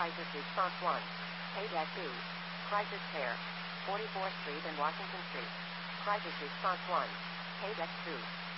Crisis Response 1. A-2. Crisis Pair. 44th Street and Washington Street. Crisis Response 1. A-2.